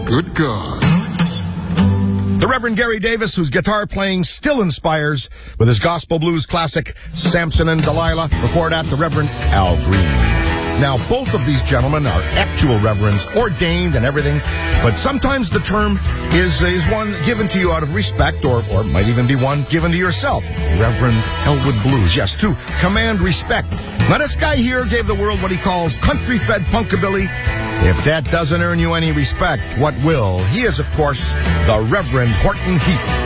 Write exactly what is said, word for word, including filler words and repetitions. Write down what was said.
Good God. The Reverend Gary Davis, whose guitar playing still inspires with his gospel blues classic, Samson and Delilah. Before that, the Reverend Al Green. Now, both of these gentlemen are actual reverends, ordained and everything, but sometimes the term is, is one given to you out of respect, or, or might even be one given to yourself. Reverend Elwood Blues, yes, to command respect. Now, this guy here gave the world what he calls country-fed punkabilly. If that doesn't earn you any respect, what will? He is, of course, the Reverend Horton Heat.